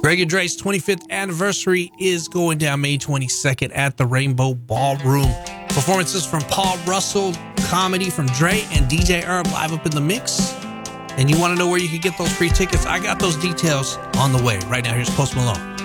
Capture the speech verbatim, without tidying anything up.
Greg and Dre's twenty-fifth anniversary is going down May twenty-second at the Rainbow Ballroom. Performances from Paul Russell, comedy from Dre, and D J Herb live up in the mix. And you want to know where you can get those free tickets? I got those details on the way. Right now, here's Post Malone.